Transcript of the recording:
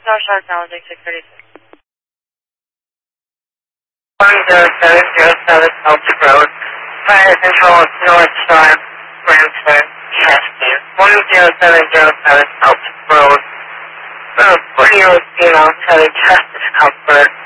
Northside challenging 636. 10707 Elks Road. Fire control Northside, Ramsey, Chester. 10707 Elks Road. 40 Chester, Comfort.